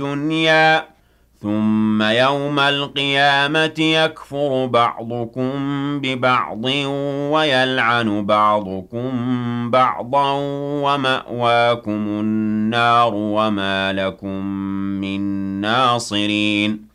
الدنيا ثم يوم القيامة يكفر بعضكم ببعض ويلعن بعضكم بعضا ومأواكم النار وما لكم من ناصرين